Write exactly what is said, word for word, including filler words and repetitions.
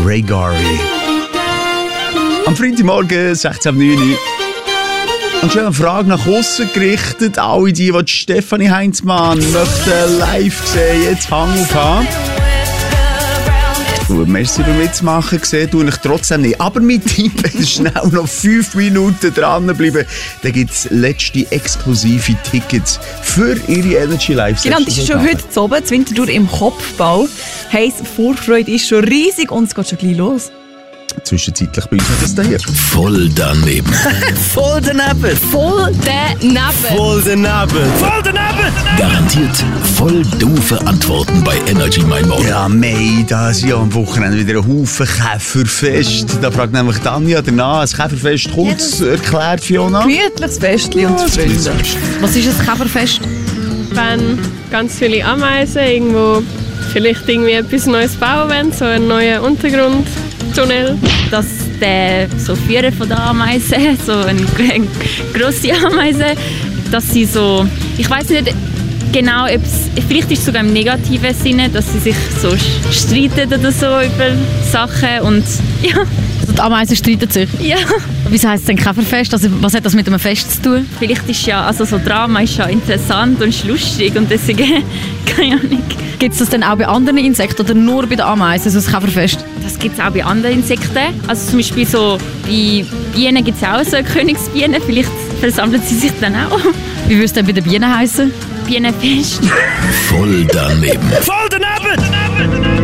Ray Garvey. Am Freitagmorgen, sechzehn Uhr neun. Und schon eine Frage nach außen gerichtet. Alle die, die Stefanie Heinzmann möchten live sehen, jetzt Hang auf Hang. Gut, merci beim Mitmachen, gesehen tue ich trotzdem nicht. Aber mit Tippen schnell noch fünf Minuten dranbleiben. Dann gibt es letzte exklusive Tickets für ihre Energy Live Session. Genau, das ist schon heute zu oben, zur Winterthur im Kopfbau. Heisst, Vorfreude ist schon riesig und es geht schon gleich los. Zwischenzeitlich bei uns noch das hier. Voll daneben. Voll daneben. Voll daneben. Voll daneben. Voll daneben. Garantiert voll doofe Antworten bei Energy Mein Morgen. Ja, mei, da ist ja am Wochenende wieder ein Haufen Käferfest. Da fragt nämlich Tanja danach, ein Käferfest kurz erklärt, Fiona. Gemütliches Festchen und Freunde. Was ist ein Käferfest? Wenn ganz viele Ameisen irgendwo vielleicht irgendwie etwas Neues bauen wollen, so einen neuen Untergrundtunnel. Dass der so Führer von der Ameisen, so eine, eine grosse Ameise, dass sie so, ich weiß nicht genau, ob es, vielleicht ist es sogar im negativen Sinne, dass sie sich so streiten oder so über Sachen und ja. Also die Ameisen streiten sich? Ja. Wieso heisst es denn Käferfest? Also was hat das mit einem Fest zu tun? Vielleicht ist ja, also so Drama ist ja interessant und lustig und deswegen, keine Ahnung. Gibt es das denn auch bei anderen Insekten oder nur bei den Ameisen, so ein Käferfest? Das gibt es auch bei anderen Insekten. Also zum Beispiel so bei Bienen gibt es auch so Königsbienen. Vielleicht versammeln sie sich dann auch. Wie würde es denn bei den Bienen heißen? Bienenfest. Voll daneben. Voll daneben.